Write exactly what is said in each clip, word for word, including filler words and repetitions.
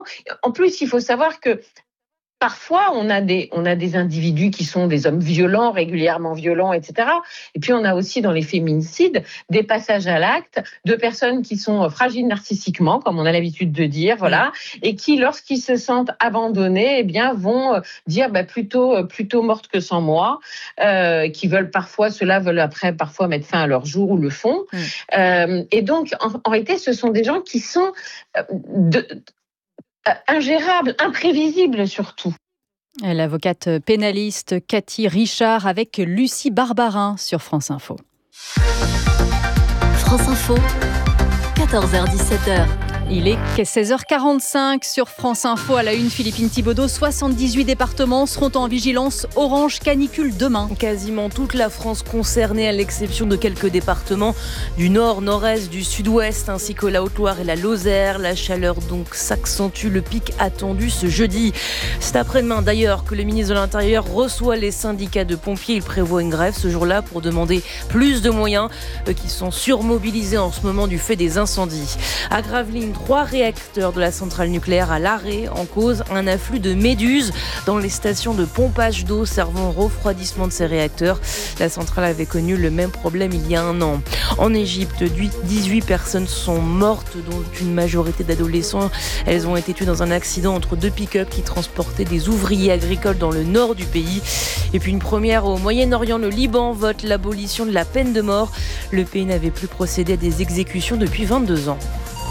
En plus, il faut savoir que parfois, on a des, on a des individus qui sont des hommes violents, régulièrement violents, et cetera. Et puis, on a aussi dans les féminicides des passages à l'acte de personnes qui sont fragiles narcissiquement, comme on a l'habitude de dire, voilà, mmh. et qui, lorsqu'ils se sentent abandonnés, eh bien, vont dire bah, plutôt, plutôt morte que sans moi, euh, qui veulent parfois, ceux-là veulent après parfois mettre fin à leur jour ou le font. Mmh. Euh, et donc, en, en réalité, ce sont des gens qui sont de, ingérable, imprévisible surtout. L'avocate pénaliste Cathy Richard avec Lucie Barbarin sur France Info. France Info, quatorze heures dix-sept heures. Il est seize heures quarante-cinq sur France Info. À la une, Philippine Thibaudeau, soixante-dix-huit départements seront en vigilance orange canicule demain. Quasiment toute la France concernée, à l'exception de quelques départements du nord, nord-est, du sud-ouest, ainsi que la Haute-Loire et la Lozère. La chaleur donc s'accentue, le pic attendu ce jeudi. C'est après-demain d'ailleurs que le ministre de l'Intérieur reçoit les syndicats de pompiers. Il prévoit une grève ce jour-là pour demander plus de moyens, eux qui sont surmobilisés en ce moment du fait des incendies. À Gravelines, trois réacteurs de la centrale nucléaire à l'arrêt, en cause un afflux de méduses dans les stations de pompage d'eau servant au refroidissement de ces réacteurs. La centrale avait connu le même problème il y a un an. En Égypte, dix-huit personnes sont mortes, dont une majorité d'adolescents. Elles ont été tuées dans un accident entre deux pick-up qui transportaient des ouvriers agricoles dans le nord du pays. Et puis une première au Moyen-Orient, le Liban vote l'abolition de la peine de mort. Le pays n'avait plus procédé à des exécutions depuis vingt-deux ans.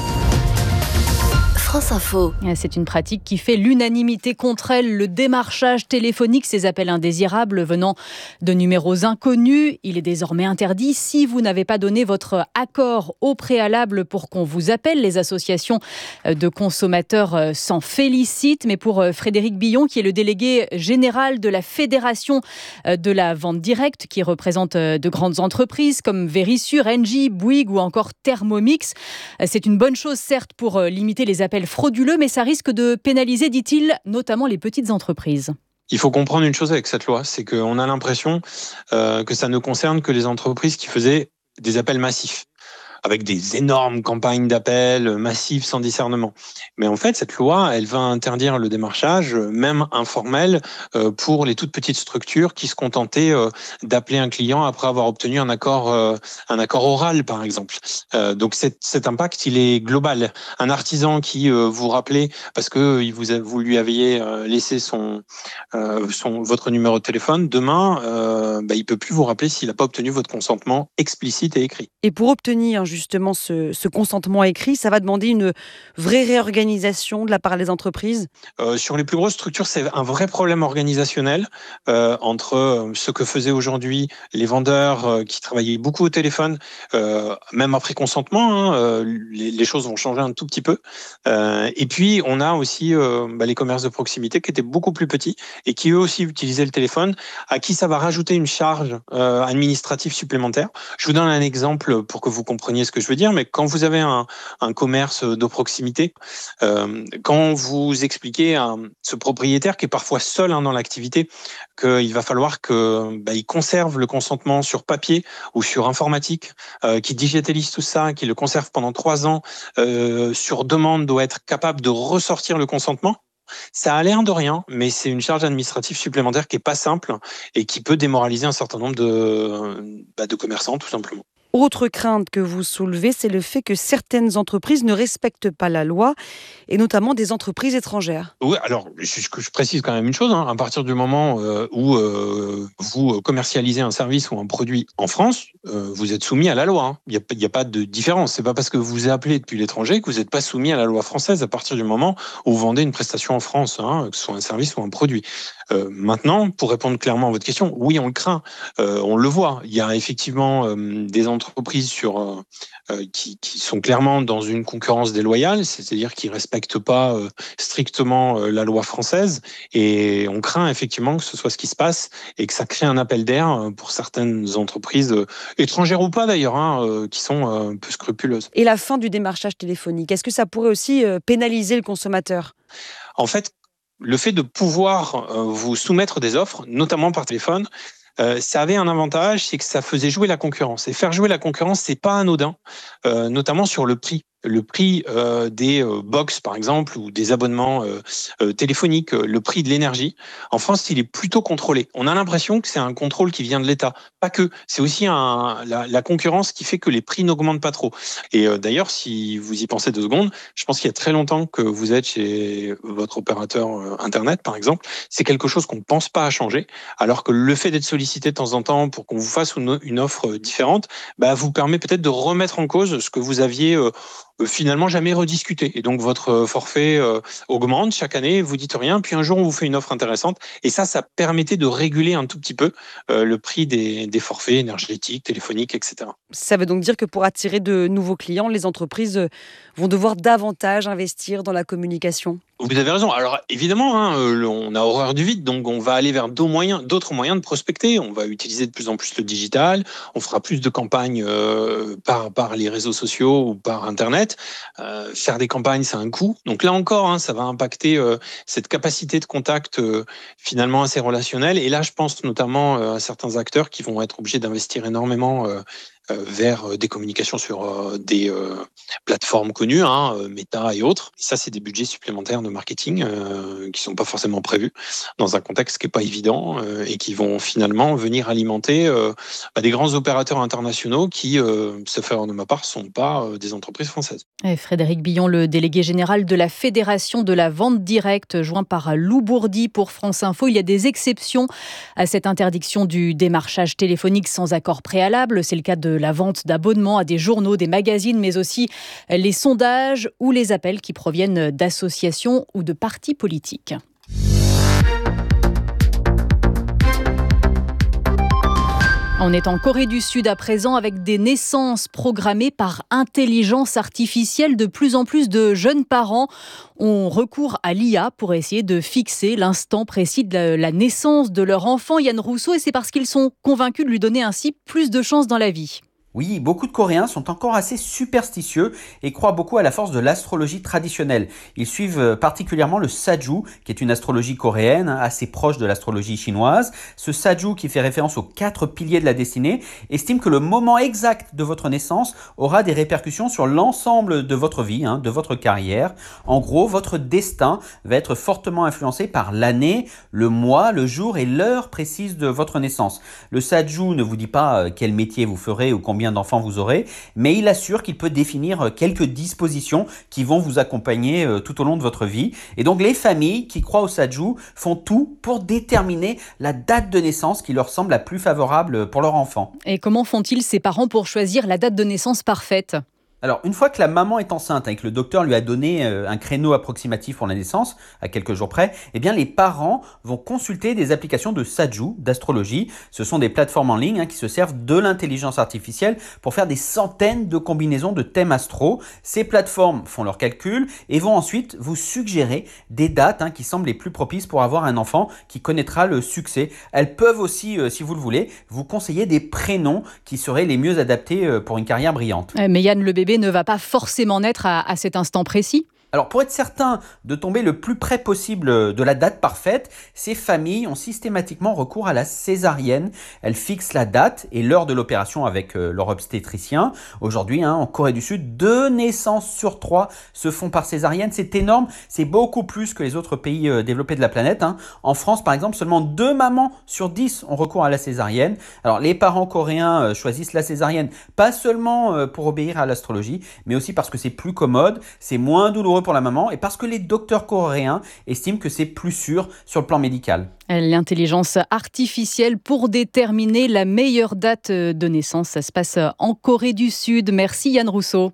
France Info. C'est une pratique qui fait l'unanimité contre elle, le démarchage téléphonique, ces appels indésirables venant de numéros inconnus. Il est désormais interdit si vous n'avez pas donné votre accord au préalable pour qu'on vous appelle. Les associations de consommateurs s'en félicitent, mais pour Frédéric Billon, qui est le délégué général de la Fédération de la vente directe, qui représente de grandes entreprises comme Verisure, Engie, Bouygues ou encore Thermomix, c'est une bonne chose certes pour limiter les appels frauduleux, mais ça risque de pénaliser, dit-il, notamment les petites entreprises. Il faut comprendre une chose avec cette loi, c'est qu'on a l'impression euh, que ça ne concerne que les entreprises qui faisaient des appels massifs, avec des énormes campagnes d'appels massifs sans discernement. Mais en fait, cette loi, elle va interdire le démarchage, même informel, euh, pour les toutes petites structures qui se contentaient euh, d'appeler un client après avoir obtenu un accord, euh, un accord oral, par exemple. Euh, donc cet, cet impact, il est global. Un artisan qui euh, vous rappelait parce que vous, a, vous lui aviez euh, laissé son, euh, son, votre numéro de téléphone, demain, euh, bah, il peut plus vous rappeler s'il n'a pas obtenu votre consentement explicite et écrit. Et pour obtenir justement ce, ce consentement écrit, ça va demander une vraie réorganisation de la part des entreprises ? euh, Sur les plus grosses structures, c'est un vrai problème organisationnel euh, entre ce que faisaient aujourd'hui les vendeurs euh, qui travaillaient beaucoup au téléphone, euh, même après consentement, hein, euh, les, les choses vont changer un tout petit peu. Euh, et puis, on a aussi euh, bah, les commerces de proximité qui étaient beaucoup plus petits et qui eux aussi utilisaient le téléphone, à qui ça va rajouter une charge euh, administrative supplémentaire. Je vous donne un exemple pour que vous compreniez ce que je veux dire, mais quand vous avez un, un commerce de proximité, euh, quand vous expliquez à ce propriétaire qui est parfois seul hein, dans l'activité qu'il va falloir que bah, il conserve le consentement sur papier ou sur informatique, euh, qu'il digitalise tout ça, qu'il le conserve pendant trois ans, euh, sur demande doit être capable de ressortir le consentement. Ça a l'air de rien, mais c'est une charge administrative supplémentaire qui est pas simple et qui peut démoraliser un certain nombre de, bah, de commerçants, tout simplement. Autre crainte que vous soulevez, c'est le fait que certaines entreprises ne respectent pas la loi, et notamment des entreprises étrangères. Oui, alors je, je précise quand même une chose, hein, à partir du moment euh, où euh, vous commercialisez un service ou un produit en France, euh, vous êtes soumis à la loi. Hein. Il n'y a, a pas de différence. C'est pas parce que vous appelez depuis l'étranger que vous n'êtes pas soumis à la loi française à partir du moment où vous vendez une prestation en France, hein, que ce soit un service ou un produit. Euh, maintenant, pour répondre clairement à votre question, oui, on le craint, euh, on le voit. Il y a effectivement euh, des entreprises sur, euh, euh, qui, qui sont clairement dans une concurrence déloyale, c'est-à-dire qui ne respectent pas euh, strictement euh, la loi française, et on craint effectivement que ce soit ce qui se passe et que ça crée un appel d'air pour certaines entreprises, euh, étrangères ou pas d'ailleurs, hein, euh, qui sont euh, un peu scrupuleuses. Et la fin du démarchage téléphonique, est-ce que ça pourrait aussi euh, pénaliser le consommateur ? En fait, le fait de pouvoir euh, vous soumettre des offres, notamment par téléphone, euh, ça avait un avantage, c'est que ça faisait jouer la concurrence. Et faire jouer la concurrence, c'est pas anodin, euh, notamment sur le prix. le prix euh, des euh, box, par exemple, ou des abonnements euh, euh, téléphoniques, euh, le prix de l'énergie, en France, il est plutôt contrôlé. On a l'impression que c'est un contrôle qui vient de l'État. Pas que, c'est aussi un, la, la concurrence qui fait que les prix n'augmentent pas trop. Et euh, d'ailleurs, si vous y pensez deux secondes, je pense qu'il y a très longtemps que vous êtes chez votre opérateur euh, Internet, par exemple. C'est quelque chose qu'on ne pense pas à changer, alors que le fait d'être sollicité de temps en temps pour qu'on vous fasse une, une offre différente, bah, vous permet peut-être de remettre en cause ce que vous aviez euh, finalement jamais rediscuté. Et donc votre forfait euh, augmente chaque année, vous dites rien, puis un jour on vous fait une offre intéressante. Et ça, ça permettait de réguler un tout petit peu euh, le prix des, des forfaits énergétiques, téléphoniques, et cetera. Ça veut donc dire que pour attirer de nouveaux clients, les entreprises vont devoir davantage investir dans la communication. Vous avez raison. Alors évidemment, hein, on a horreur du vide, donc on va aller vers d'autres moyens, d'autres moyens de prospecter. On va utiliser de plus en plus le digital. On fera plus de campagnes euh, par par les réseaux sociaux ou par Internet. Euh, faire des campagnes, c'est un coût. Donc là encore, hein, ça va impacter euh, cette capacité de contact euh, finalement assez relationnelle. Et là, je pense notamment euh, à certains acteurs qui vont être obligés d'investir énormément euh, vers des communications sur des plateformes connues, hein, Meta et autres. Et ça, c'est des budgets supplémentaires de marketing euh, qui sont pas forcément prévus dans un contexte qui est pas évident euh, et qui vont finalement venir alimenter euh, bah, des grands opérateurs internationaux qui, euh, sauf erreur de ma part, sont pas euh, des entreprises françaises. Et Frédéric Billon, le délégué général de la Fédération de la vente directe, joint par Lou Bourdi pour France Info. Il y a des exceptions à cette interdiction du démarchage téléphonique sans accord préalable. C'est le cas de la vente d'abonnements à des journaux, des magazines, mais aussi les sondages ou les appels qui proviennent d'associations ou de partis politiques. On est en Corée du Sud à présent avec des naissances programmées par intelligence artificielle. De plus en plus de jeunes parents ont recours à l'I A pour essayer de fixer l'instant précis de la naissance de leur enfant, Yann Rousseau, et c'est parce qu'ils sont convaincus de lui donner ainsi plus de chances dans la vie. Oui, beaucoup de Coréens sont encore assez superstitieux et croient beaucoup à la force de l'astrologie traditionnelle. Ils suivent particulièrement le Saju, qui est une astrologie coréenne assez proche de l'astrologie chinoise. Ce Saju, qui fait référence aux quatre piliers de la destinée, estime que le moment exact de votre naissance aura des répercussions sur l'ensemble de votre vie, hein, de votre carrière. En gros, votre destin va être fortement influencé par l'année, le mois, le jour et l'heure précise de votre naissance. Le Saju ne vous dit pas quel métier vous ferez ou combien d'enfants vous aurez, mais il assure qu'il peut définir quelques dispositions qui vont vous accompagner tout au long de votre vie. Et donc les familles qui croient au Saju font tout pour déterminer la date de naissance qui leur semble la plus favorable pour leur enfant. Et comment font-ils ces parents pour choisir la date de naissance parfaite ? Alors, une fois que la maman est enceinte et que le docteur lui a donné un créneau approximatif pour la naissance, à quelques jours près, eh bien, les parents vont consulter des applications de Saju, d'astrologie. Ce sont des plateformes en ligne hein, qui se servent de l'intelligence artificielle pour faire des centaines de combinaisons de thèmes astro. Ces plateformes font leurs calculs et vont ensuite vous suggérer des dates hein, qui semblent les plus propices pour avoir un enfant qui connaîtra le succès. Elles peuvent aussi, euh, si vous le voulez, vous conseiller des prénoms qui seraient les mieux adaptés euh, pour une carrière brillante. Mais Yann, le bébé ne va pas forcément naître à, à cet instant précis ? Alors, pour être certain de tomber le plus près possible de la date parfaite, ces familles ont systématiquement recours à la césarienne. Elles fixent la date et l'heure de l'opération avec euh, leur obstétricien. Aujourd'hui, hein, en Corée du Sud, deux naissances sur trois se font par césarienne. C'est énorme, c'est beaucoup plus que les autres pays euh, développés de la planète. Hein. En France, par exemple, seulement deux mamans sur dix ont recours à la césarienne. Alors, les parents coréens euh, choisissent la césarienne, pas seulement euh, pour obéir à l'astrologie, mais aussi parce que c'est plus commode, c'est moins douloureux pour la maman et parce que les docteurs coréens estiment que c'est plus sûr sur le plan médical. L'intelligence artificielle pour déterminer la meilleure date de naissance, ça se passe en Corée du Sud. Merci Yann Rousseau.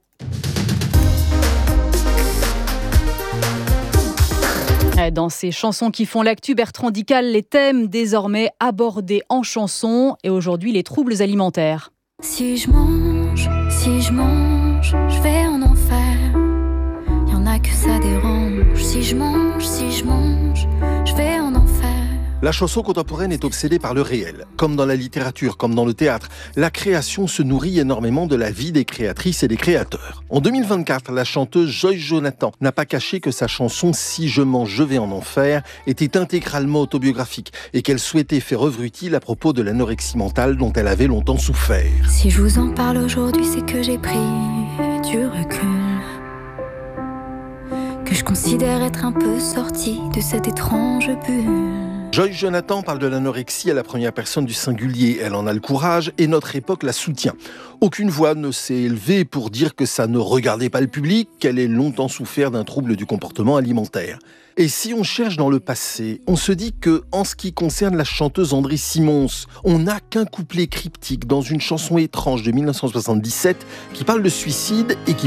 Dans ces chansons qui font l'actu, Bertrand Dical, les thèmes désormais abordés en chanson et aujourd'hui les troubles alimentaires. Si je mange, si je mange, je vais en enfer. Que ça dérange. Si je mange, si je mange, je vais en enfer. La chanson contemporaine est obsédée par le réel. Comme dans la littérature, comme dans le théâtre, la création se nourrit énormément de la vie des créatrices et des créateurs. En deux mille vingt-quatre, la chanteuse Joy Jonathan n'a pas caché que sa chanson « Si je mange, je vais en enfer » était intégralement autobiographique et qu'elle souhaitait faire œuvre utile à propos de l'anorexie mentale dont elle avait longtemps souffert. Si je vous en parle aujourd'hui, c'est que j'ai pris du recul. que je considère être un peu sortie de cette étrange bulle. Joyce Jonathan parle de l'anorexie à la première personne du singulier. Elle en a le courage et notre époque la soutient. Aucune voix ne s'est élevée pour dire que ça ne regardait pas le public, qu'elle ait longtemps souffert d'un trouble du comportement alimentaire. Et si on cherche dans le passé, on se dit que, en ce qui concerne la chanteuse Andrée Simons, on n'a qu'un couplet cryptique dans une chanson étrange de mille neuf cent soixante-dix-sept qui parle de suicide et qui